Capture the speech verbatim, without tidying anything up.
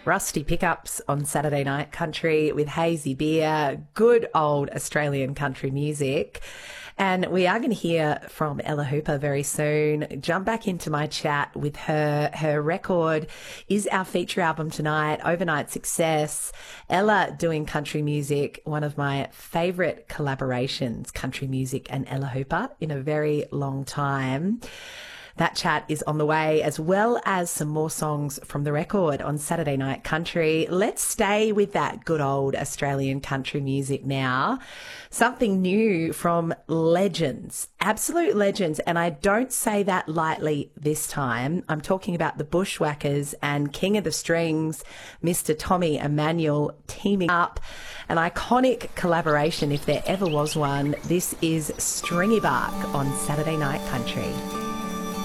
Rusty Pickups on Saturday Night Country with Hazy Beer, good old Australian country music. And we are going to hear from Ella Hooper very soon. Jump back into my chat with her. Her record is our feature album tonight, Overnight Success. Ella doing country music, one of my favourite collaborations, country music and Ella Hooper, in a very long time. That chat is on the way, as well as some more songs from the record on Saturday Night Country. Let's stay with that good old Australian country music now. Something new from legends, absolute legends, and I don't say that lightly this time. I'm talking about the Bushwhackers and King of the Strings, Mister Tommy Emmanuel, teaming up. An iconic collaboration, if there ever was one. This is Stringy Bark on Saturday Night Country.